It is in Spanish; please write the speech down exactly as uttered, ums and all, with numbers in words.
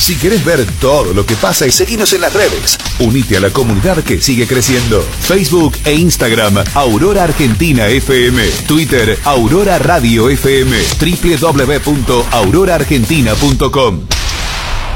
Si querés ver todo lo que pasa, y seguinos en las redes. Unite a la comunidad que sigue creciendo. Facebook e Instagram, Aurora Argentina F M. Twitter, Aurora Radio F M. doble u doble u doble u punto aurora argentina punto com.